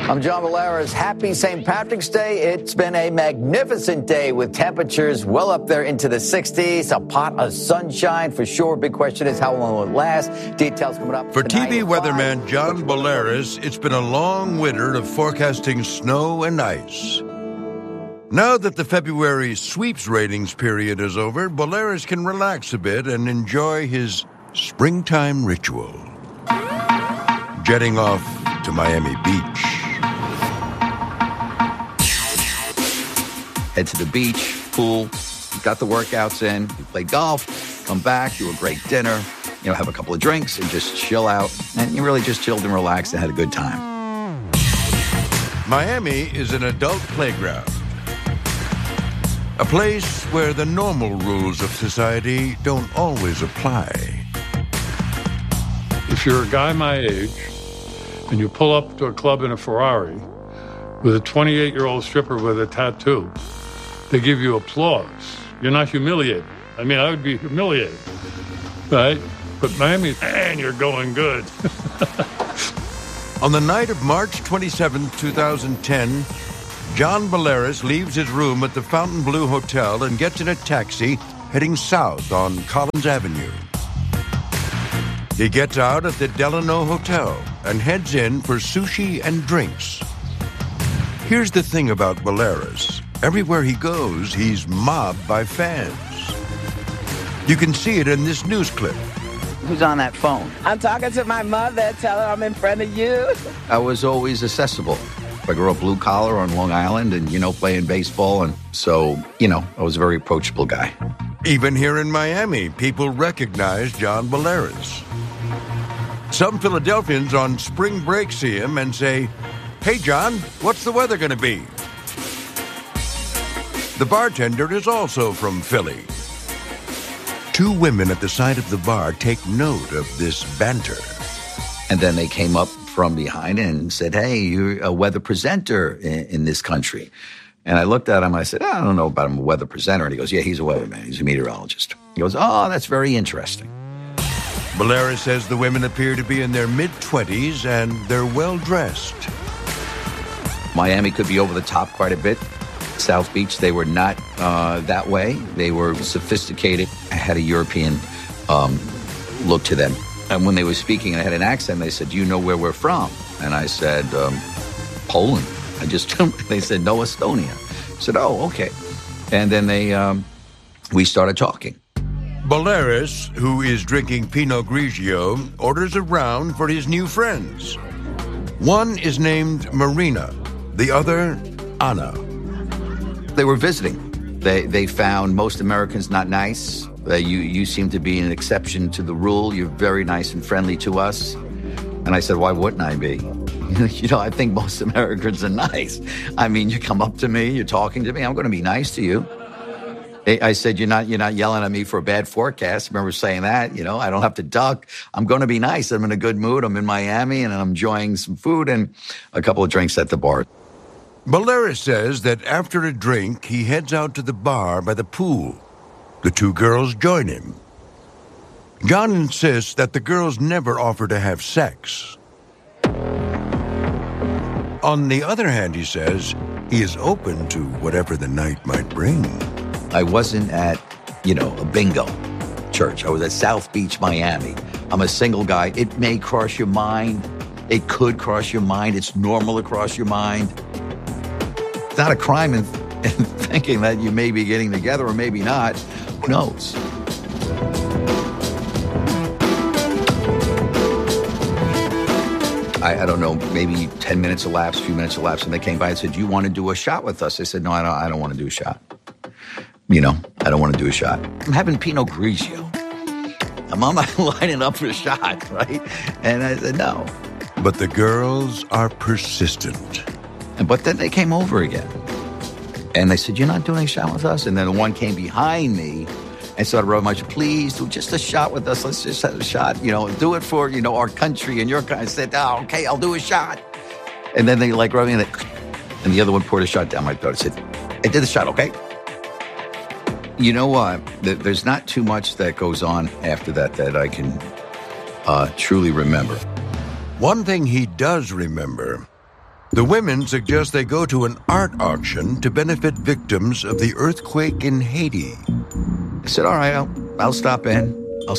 I'm John Bolaris. Happy St. Patrick's Day. It's been a magnificent day with temperatures well up there into the 60s. A pot of sunshine for sure. Big question is how long will it last? Details coming up. For TV weatherman John Bolaris, it's been a long winter of forecasting snow and ice. Now that the February sweeps ratings period is over, Bolaris can relax a bit and enjoy his springtime ritual. Jetting off to Miami Beach. Head to the beach, pool, got the workouts in, you play golf, come back, do a great dinner, have a couple of drinks and just chill out. And you really just chilled and relaxed and had a good time. Miami is an adult playground. A place where the normal rules of society don't always apply. If you're a guy my age and you pull up to a club in a Ferrari with a 28-year-old stripper with a tattoo, they give you applause. You're not humiliated. I mean, I would be humiliated, right? But Miami, man, you're going good. On the night of March 27, 2010, John Bolaris leaves his room at the Fontainebleau Hotel and gets in a taxi heading south on Collins Avenue. He gets out at the Delano Hotel and heads in for sushi and drinks. Here's the thing about Bolaris. Everywhere he goes, he's mobbed by fans. You can see it in this news clip. Who's on that phone? I'm talking to my mother. Tell her I'm in front of you. I was always accessible. I grew up blue collar on Long Island and, playing baseball. And so, I was a very approachable guy. Even here in Miami, people recognize John Bolaris. Some Philadelphians on spring break see him and say, "Hey, John, what's the weather going to be?" The bartender is also from Philly. Two women at the side of the bar take note of this banter. And then they came up from behind and said, "Hey, you're a weather presenter in this country." And I looked at him, I said, "I don't know about him, a weather presenter." And he goes, "Yeah, he's a weatherman. He's a meteorologist." He goes, "Oh, that's very interesting." Bolaris says the women appear to be in their mid-20s and they're well-dressed. Miami could be over the top quite a bit. South Beach, they were not that way. They were sophisticated, had a European look to them. And when they were speaking, I had an accent. They said, "Do you know where we're from?" And I said, "Poland." They said, "No, Estonia." I said, "Oh, okay." And then we started talking. Bolaris, who is drinking Pinot Grigio, orders a round for his new friends. One is named Marina, the other, Anna. They were visiting. They found most Americans not nice. You seem to be an exception to the rule. You're very nice and friendly to us. And I said, "Why wouldn't I be?" I think most Americans are nice. I mean, you come up to me, you're talking to me, I'm going to be nice to you. I said, you're not yelling at me for a bad forecast. I remember saying that, I don't have to duck. I'm going to be nice. I'm in a good mood. I'm in Miami and I'm enjoying some food and a couple of drinks at the bar. Bolaris says that after a drink, he heads out to the bar by the pool. The two girls join him. John insists that the girls never offer to have sex. On the other hand, he says, he is open to whatever the night might bring. I wasn't at, a bingo church. I was at South Beach, Miami. I'm a single guy. It may cross your mind. It could cross your mind. It's normal to cross your mind. It's not a crime in thinking that you may be getting together or maybe not. Who knows? I don't know, maybe 10 minutes elapsed, a few minutes elapsed, and they came by and said, "Do you want to do a shot with us?" I said, "No, I don't want to do a shot. I don't want to do a shot. I'm having Pinot Grigio. I'm lining up for a shot, right?" And I said, "No." But the girls are persistent. But then they came over again. And they said, "You're not doing a shot with us?" And then the one came behind me and started rubbing my shoulder. "Please do just a shot with us. Let's just have a shot. Do it for, our country and your country." I said, "Oh, okay, I'll do a shot." And then they rubbing it. And the other one poured a shot down my throat. I said, "I did the shot, okay?" You know what? There's not too much that goes on after that I can truly remember. One thing he does remember The women suggest they go to an art auction to benefit victims of the earthquake in Haiti. I said, all right, I'll stop in.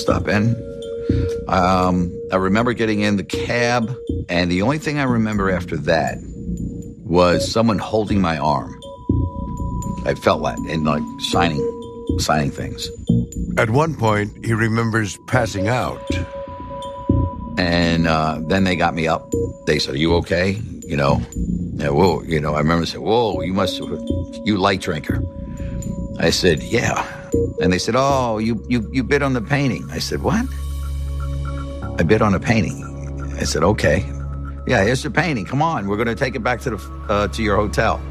I remember getting in the cab, and the only thing I remember after that was someone holding my arm. I felt that, and like signing things. At one point, he remembers passing out. And then they got me up. They said, are you okay? Whoa, I remember saying, whoa, you light drinker. I said, yeah. And they said, oh, you bid on the painting. I said, what? I bid on a painting. I said, okay. Yeah, here's your painting. Come on, we're going to take it back to your hotel.